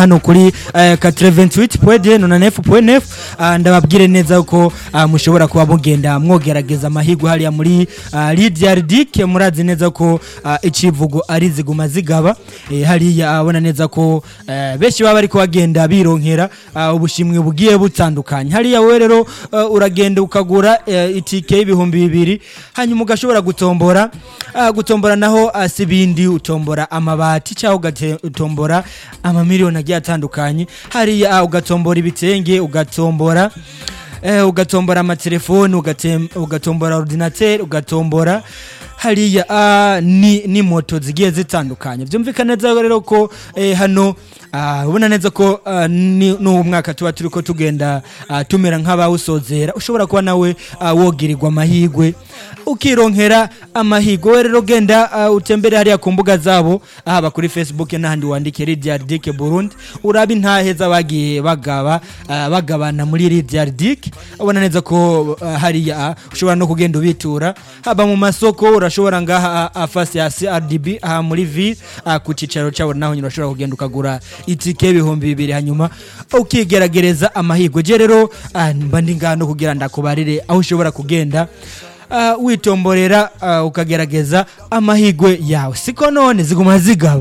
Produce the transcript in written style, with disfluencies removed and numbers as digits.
hano kuri 88.9 ndababwire neza ko mushobora kuba mugenda mwogerageza amahigwe hariya muri Lydia Ridic murazi neza ko icivugo ari ziguma zigaba hariya abona neza ko beshi baba ariko bagenda bironkera ubushimwe bugiye butandukanye hariya we rero uragenda ukagura itike y'ibihumbi 2 hanyuma ugashobora gutombora naho asibindi utombora amabati cyangwa utombora amamiliyoni agiye atandukanye hariya ugatombora ibitenge ugatombora amatelefone ugatombora ordinateur ugatombora hariya ni moto zigiye zitandukanye byumvikana neza rero ko hano ubona neza ko no mwaka tuba turiko tugenda tumera nk'abawusozera ushobora kuba nawe wogirirwa amahigwe ukironkera amahigwe rero genda utembere hariya ku mbuga zabo haba kuri Facebook n'ahandi wandike Lydia Ridic Burundi urabi ntaheza bagiye bagabana muri Lydia Ridic ubona neza ko hariya ushobora no kugenda ubitura haba mu masoko urashobora ngaha afasi ya CRDB muri V ku cicaro cyawo naho nyine urashobora kugenda ukagura itike y'ibihumbi 2 hanyuma ukigeragereza amahigwe je rero mba ndi ngano kugira ndakubarire aho ushobora kugenda witomborera ukagerageza amahigwe yawe siko none ziguma zigaba